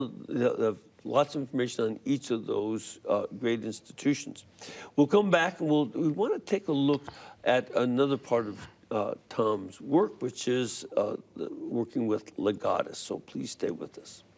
Lots of information on each of those great institutions. We'll come back and we want to take a look at another part of Tom's work, which is working with Legatus. So please stay with us.